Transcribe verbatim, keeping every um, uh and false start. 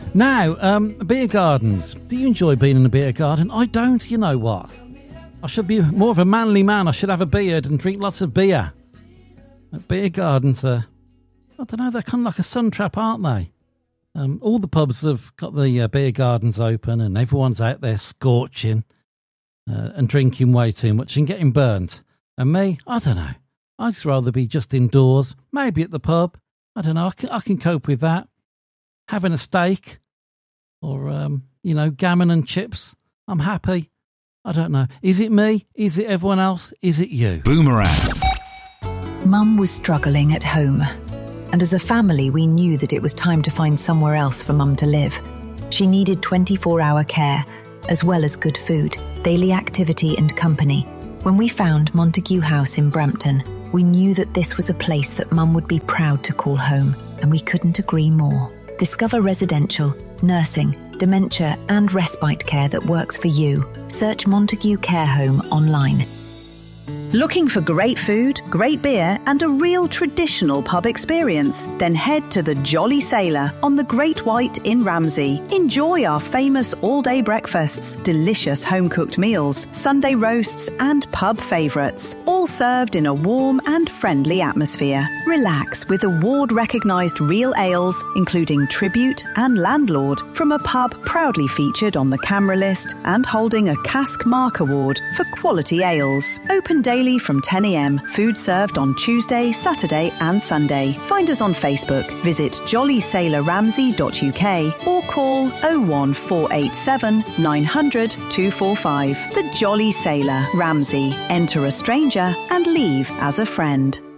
Now, um, beer gardens. Do you enjoy being in a beer garden? I don't, you know what? I should be more of a manly man. I should have a beard and drink lots of beer. But beer gardens are, I don't know, they're kind of like a sun trap, aren't they? Um, all the pubs have got the uh, beer gardens open and everyone's out there scorching uh, and drinking way too much and getting burnt. And me, I don't know. I'd just rather be just indoors, maybe at the pub. I don't know, I can, I can cope with that. Having a steak or, um, you know, gammon and chips. I'm happy. I don't know. Is it me? Is it everyone else? Is it you? Boomerang. Mum was struggling at home. And as a family, we knew that it was time to find somewhere else for Mum to live. She needed twenty-four hour care, as well as good food, daily activity and company. When we found Montague House in Brampton, we knew that this was a place that Mum would be proud to call home, and we couldn't agree more. Discover residential, nursing, dementia and respite care that works for you. Search Montague Care Home online. Looking for great food, great beer and a real traditional pub experience? Then head to the Jolly Sailor on the Great White in Ramsey. Enjoy our famous all-day breakfasts, delicious home-cooked meals, Sunday roasts and pub favourites, all served in a warm and friendly atmosphere. Relax with award-recognised real ales, including Tribute and Landlord, from a pub proudly featured on the Camera List and holding a Cask Mark Award for quality ales. Open daily from ten a m. Food served on Tuesday, Saturday and Sunday. Find us on Facebook. Visit jolly sailor ramsey dot u k or call oh one four eight seven nine hundred two four five. The Jolly Sailor, Ramsey. Enter a stranger and leave as a friend.